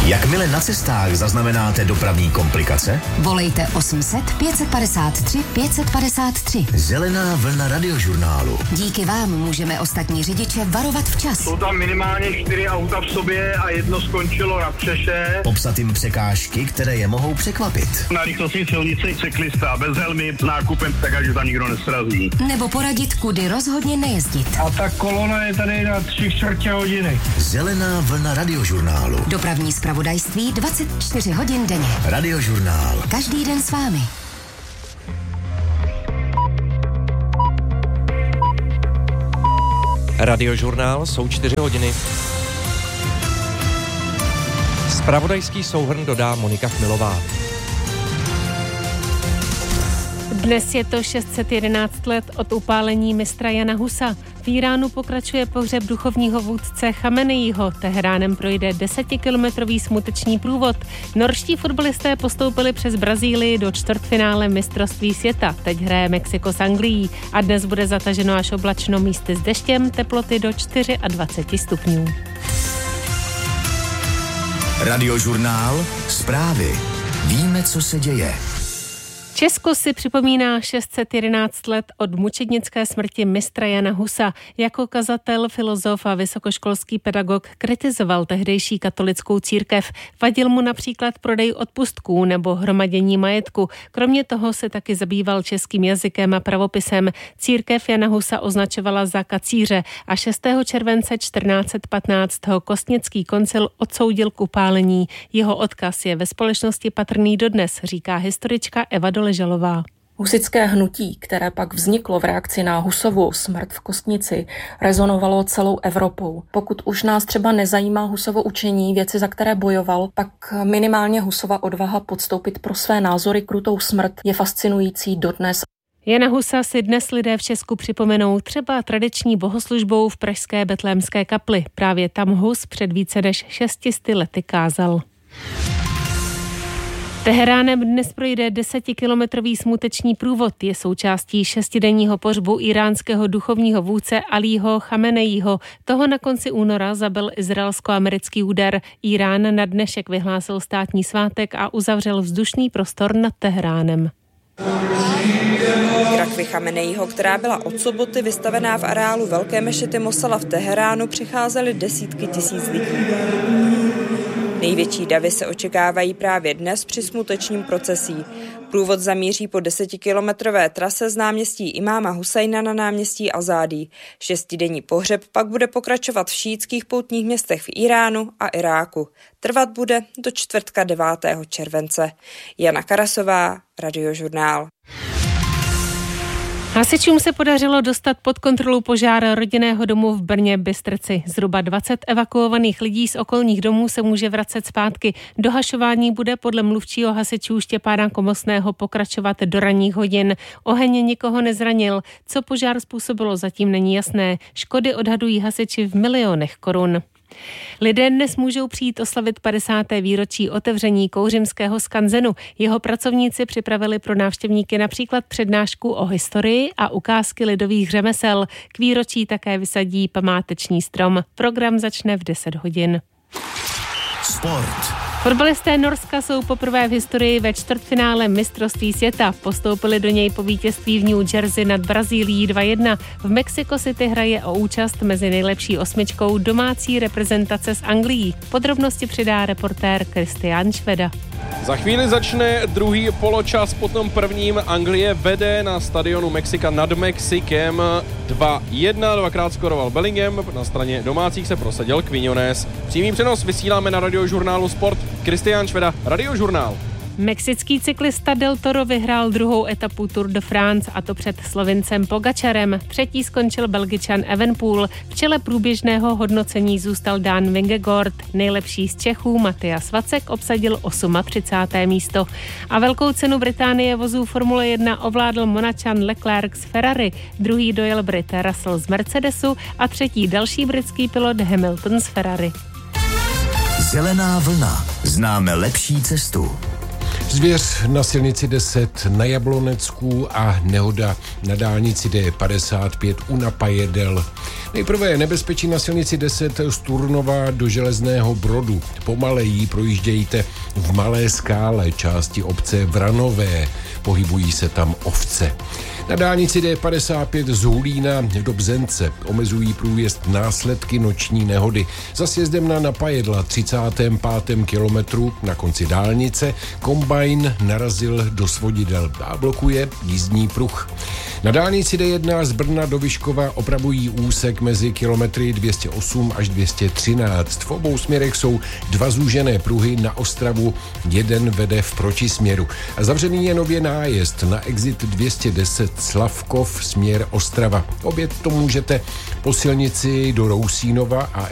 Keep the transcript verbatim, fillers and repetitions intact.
Jakmile na cestách zaznamenáte dopravní komplikace, volejte osm set pět set padesát tři pět set padesát tři. Zelená vlna radiožurnálu. Díky vám můžeme ostatní řidiče varovat včas. Jsou tam minimálně čtyři auta v sobě a jedno skončilo na střeše. Popsat jim překážky, které je mohou překvapit. Na rychlostní silnici cyklista bez helmy s nákupem, tak ať tam nikdo nesrazí. Nebo poradit, kudy rozhodně nejezdit. A ta kolona je tady na tři čtvrtě hodiny. Zelená vlna radiožurnálu. Dopravní zpravodajství dvacet čtyři hodin denně. Radiožurnál. Každý den s vámi. Radiožurnál, jsou čtyři hodiny. Zpravodajský souhrn dodá Monika Chmilová. Dnes je to šest set jedenáct let od upálení mistra Jana Husa. V Iránu pokračuje pohřeb duchovního vůdce Chameneiho. Teheránem projde desetikilometrový smuteční průvod. Norští fotbalisté postoupili přes Brazílii do čtvrtfinále mistrovství světa. Teď hraje Mexiko s Anglií a dnes bude zataženo až oblačno, místy s deštěm, teploty do dvacet čtyři stupňů. Radiožurnál, zprávy. Víme, co se děje. Česko si připomíná šest set jedenáct let od mučednické smrti mistra Jana Husa. Jako kazatel, filozof a vysokoškolský pedagog kritizoval tehdejší katolickou církev. Vadil mu například prodej odpustků nebo hromadění majetku. Kromě toho se taky zabýval českým jazykem a pravopisem. Církev Jana Husa označovala za kacíře a šestého července čtrnáct set patnáct ho Kostnický koncil odsoudil k upálení. Jeho odkaz je ve společnosti patrný dodnes, říká historička Eva Doležalová. Husitské hnutí, které pak vzniklo v reakci na Husovu smrt v Kostnici, rezonovalo celou Evropou. Pokud už nás třeba nezajímá Husovo učení, věci, za které bojoval, pak minimálně Husova odvaha podstoupit pro své názory krutou smrt je fascinující dodnes. Jana Husa si dnes lidé v Česku připomenou třeba tradiční bohoslužbou v pražské Betlémské kapli. Právě tam Hus před více než šestisty lety kázal. Teheránem dnes projde desetikilometrový smuteční průvod. Je součástí šestidenního pohřbu iránského duchovního vůdce Alího Chameneiho. Toho na konci února zabil izraelsko-americký úder. Irán na dnešek vyhlásil státní svátek a uzavřel vzdušný prostor nad Teheránem. K rakvi Chameneiho, která byla od soboty vystavená v areálu Velké mešity Mosala v Teheránu, přicházely desítky tisíc lidí. Největší davy se očekávají právě dnes při smutečním procesí. Průvod zamíří po desetikilometrové trase z náměstí Imáma Husajna na náměstí Azádí. Šestidenní pohřeb pak bude pokračovat v šíitských poutních městech v Iránu a Iráku. Trvat bude do čtvrtka devátého července. Jana Karasová, Radiožurnál. Hasičům se podařilo dostat pod kontrolu požár rodinného domu v Brně Bystrci. Zhruba dvacet evakuovaných lidí z okolních domů se může vracet zpátky. Dohašování bude podle mluvčího hasičů Štěpána Komosného pokračovat do ranních hodin. Oheň nikoho nezranil. Co požár způsobilo, zatím není jasné. Škody odhadují hasiči v milionech korun. Lidé dnes můžou přijít oslavit padesáté výročí otevření kouřimského skanzenu. Jeho pracovníci připravili pro návštěvníky například přednášku o historii a ukázky lidových řemesel. K výročí také vysadí památečný strom. Program začne v deset hodin. Sport. Fotbalisté Norska jsou poprvé v historii ve čtvrtfinále mistrovství světa. Postoupili do něj po vítězství v New Jersey nad Brazílií dva jedna. V Mexico City hraje o účast mezi nejlepší osmičkou domácí reprezentace z Anglií. Podrobnosti přidá reportér Kristián Šveda. Za chvíli začne druhý poločas, potom prvním. Anglie vede na stadionu Mexika nad Mexikem dva jedna, dvakrát skoroval Bellingham, na straně domácích se prosadil Quiñones. Přímý přenos vysíláme na Radiožurnálu Sport. Kristián Šveda, Radiožurnál. Mexický cyklista Del Toro vyhrál druhou etapu Tour de France, a to před Slovincem Pogačarem. Třetí skončil Belgičan Evenepoel. V čele průběžného hodnocení zůstal Dan Vingegaard. Nejlepší z Čechů Matyas Vacek obsadil třicáté osmé místo. A velkou cenu Británie vozů Formule jedna ovládl Monačan Leclerc z Ferrari. Druhý dojel Brit Russell z Mercedesu a třetí další britský pilot Hamilton z Ferrari. Zelená vlna. Známe lepší cestu. Zvěř na silnici deset na Jablonecku a nehoda na dálnici D padesát pět u Napajedel. Nejprve nebezpečí na silnici deset z Turnova do Železného Brodu. Pomaleji projíždějte v Malé Skále, části obce Vranové. Pohybují se tam ovce. Na dálnici D padesát pět z Hulína do Bzence omezují průjezd následky noční nehody. Za sjezdem na Napajedla třicátém pátém kilometru na konci dálnice kombajn narazil do svodidel a blokuje jízdní pruh. Na dálnici D jedna z Brna do Vyškova opravují úsek mezi kilometry dvě stě osm až dvě stě třináct. V obou směrech jsou dva zúžené pruhy na Ostravu, jeden vede v protisměru. A zavřený je nově nájezd na exit dvě stě deset Slavkov směr Ostrava. Obět to můžete po silnici do Rousínova a